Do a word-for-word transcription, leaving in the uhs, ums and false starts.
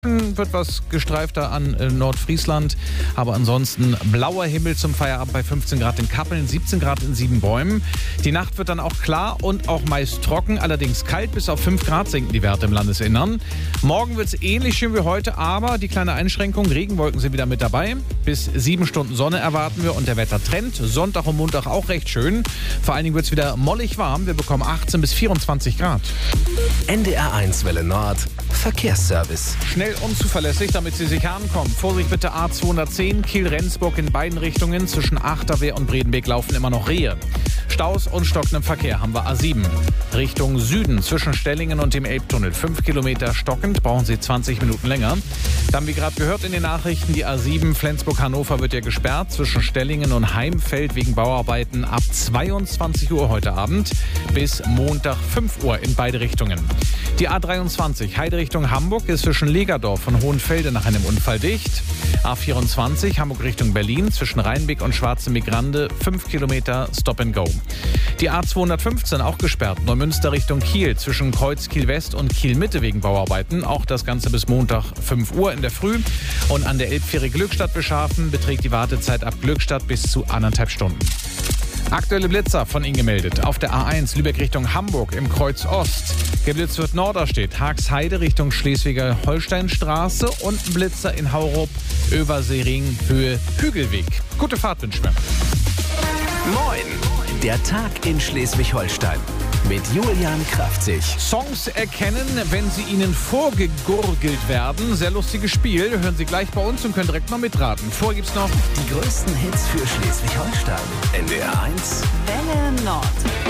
Wird was gestreifter an äh, Nordfriesland, aber ansonsten blauer Himmel zum Feierabend bei fünfzehn Grad in Kappeln, siebzehn Grad in Siebenbäumen. Die Nacht wird dann auch klar und auch meist trocken, allerdings kalt, bis auf fünf Grad sinken die Werte im Landesinnern. Morgen wird es ähnlich schön wie heute, aber die kleine Einschränkung, Regenwolken sind wieder mit dabei. Bis sieben Stunden Sonne erwarten wir und der Wettertrend. Sonntag und Montag auch recht schön. Vor allen Dingen wird es wieder mollig warm. Wir bekommen achtzehn bis vierundzwanzig Grad. N D R eins Welle Nord Verkehrsservice. Schnell und zuverlässig, damit Sie sicher ankommen. Vorsicht bitte A zweihundertzehn, Kiel-Rendsburg in beiden Richtungen. Zwischen Achterwehr und Bredenbeek laufen immer noch Rehe. Staus und stockendem Verkehr haben wir A sieben. Richtung Süden zwischen Stellingen und dem Elbtunnel. fünf Kilometer stockend, brauchen Sie zwanzig Minuten länger. Dann, wie gerade gehört in den Nachrichten, die A sieben Flensburg-Hannover wird ja gesperrt. Zwischen Stellingen und Heimfeld wegen Bauarbeiten ab zweiundzwanzig Uhr heute Abend bis Montag fünf Uhr in beide Richtungen. Die A dreiundzwanzig Heide Richtung Hamburg ist zwischen Legerdorf und Hohenfelde nach einem Unfall dicht. A vierundzwanzig Hamburg Richtung Berlin zwischen Rheinbeck und Schwarzenbeek-Grande fünf Kilometer Stop and Go. Die A zweihundertfünfzehn auch gesperrt, Neumünster Richtung Kiel zwischen Kreuz Kiel West und Kiel Mitte wegen Bauarbeiten. Auch das Ganze bis Montag fünf Uhr in der Früh. Und an der Elbfähre Glückstadt Beschafen beträgt die Wartezeit ab Glückstadt bis zu anderthalb Stunden. Aktuelle Blitzer von Ihnen gemeldet. Auf der A eins Lübeck Richtung Hamburg im Kreuz Ost. Geblitzt wird Norderstedt, Haagsheide Richtung Schleswiger-Holstein-Straße und ein Blitzer in Haurup, Översee-Ring, Höhe Hügelweg. Gute Fahrt wünschen wir. Moin! Der Tag in Schleswig-Holstein mit Julian Kraftzig. Songs erkennen, wenn sie Ihnen vorgegurgelt werden. Sehr lustiges Spiel. Hören Sie gleich bei uns und können direkt mal mitraten. Vorher gibt's noch Die größten Hits für Schleswig-Holstein. N D R eins Welle Nord.